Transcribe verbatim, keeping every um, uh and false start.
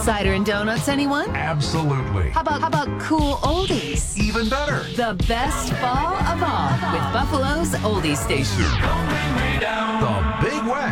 Cider and donuts, anyone? Absolutely. How about, how about cool oldies? Even better. The best fall of all with Buffalo's Oldie Station. The Big Wax.